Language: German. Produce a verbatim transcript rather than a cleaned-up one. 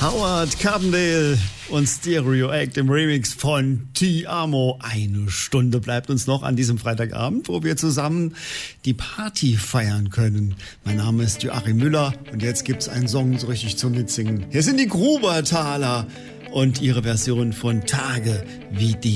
Howard Carpendale und Stereo Act im Remix von Ti Amo. Eine Stunde bleibt uns noch an diesem Freitagabend, wo wir zusammen die Party feiern können. Mein Name ist Joachim Müller und jetzt gibt's einen Song so richtig zum Mitsingen. Hier sind die Grubertaler und ihre Version von Tage wie die.